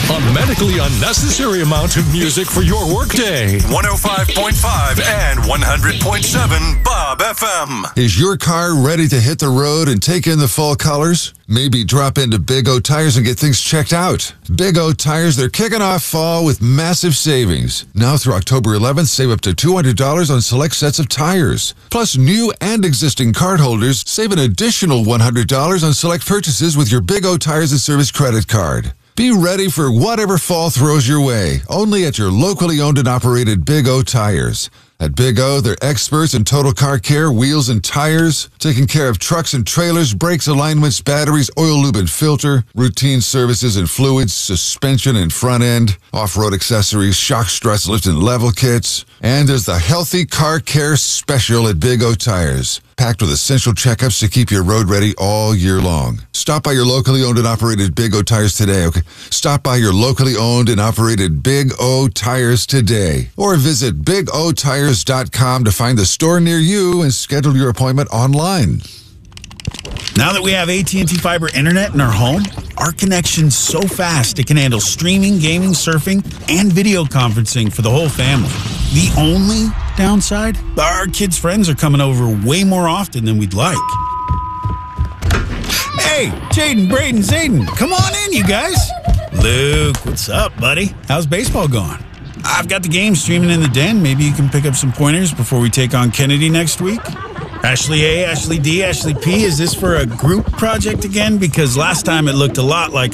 A medically unnecessary amount of music for your workday. 105.5 and 100.7 Bob FM. Is your car ready to hit the road and take in the fall colors? Maybe drop into Big O Tires and get things checked out. Big O Tires, they're kicking off fall with massive savings. Now through October 11th, save up to $200 on select sets of tires. Plus, new and existing cardholders save an additional $100 on select purchases with your Big O Tires and Service credit card. Be ready for whatever fall throws your way, only at your locally owned and operated Big O Tires. At Big O, they're experts in total car care, wheels and tires, taking care of trucks and trailers, brakes, alignments, batteries, oil, lube, and filter, routine services and fluids, suspension and front end, off-road accessories, shock struts, lift and level kits. And there's the Healthy Car Care Special at Big O Tires, packed with essential checkups to keep your road ready all year long. Stop by your locally owned and operated Big O Tires today, okay? Stop by your locally owned and operated Big O Tires today. Or visit BigOTires.com to find the store near you and schedule your appointment online. Now that we have AT&T Fiber Internet in our home, our connection's so fast it can handle streaming, gaming, surfing, and video conferencing for the whole family. The only downside? Our kids' friends are coming over way more often than we'd like. Hey, Jaden, Braden, Zayden, come on in, you guys. Luke, what's up, buddy? How's baseball going? I've got the game streaming in the den. Maybe you can pick up some pointers before we take on Kennedy next week? Ashley A, Ashley D, Ashley P, is this for a group project again? Because last time it looked a lot like